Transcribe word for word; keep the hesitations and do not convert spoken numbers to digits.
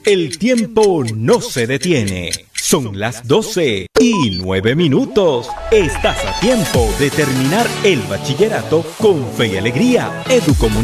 El tiempo no se detiene. Son las doce y nueve minutos. Estás a tiempo de terminar el bachillerato con fe y alegría. Educomunicación.